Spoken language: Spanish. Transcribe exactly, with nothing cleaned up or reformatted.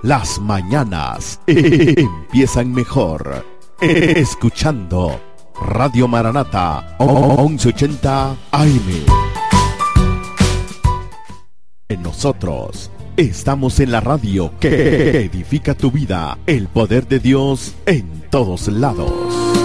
las mañanas empiezan mejor. Escuchando Radio Maranata once ochenta A M. Nosotros estamos en la radio que edifica tu vida. El poder de Dios en todos lados.